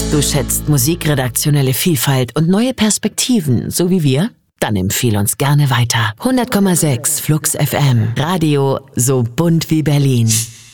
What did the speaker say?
Du schätzt musikredaktionelle Vielfalt und neue Perspektiven, so wie wir? Dann empfehle uns gerne weiter. 100,6 Flux FM. Radio so bunt wie Berlin.